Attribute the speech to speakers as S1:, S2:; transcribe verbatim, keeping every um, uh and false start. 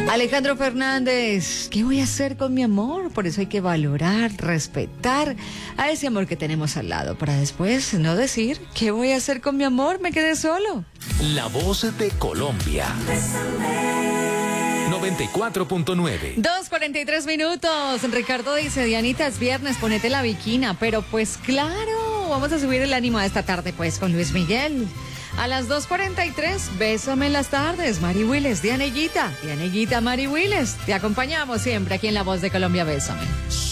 S1: Alejandro Fernández, ¿qué voy a hacer con mi amor? Por eso hay que valorar, respetar a ese amor que tenemos al lado, para después no decir, ¿qué voy a hacer con mi amor? Me quedé solo.
S2: La voz de Colombia. noventa y cuatro punto nueve.
S1: dos cuarenta y tres minutos. Ricardo dice, Dianita, es viernes, ponete la viquina. Pero pues claro, vamos a subir el ánimo de esta tarde pues con Luis Miguel. A las dos cuarenta y tres, bésame en las tardes, Mari Willes, Dianellita, Dianellita, Mari Willes. Te acompañamos siempre aquí en La Voz de Colombia, bésame.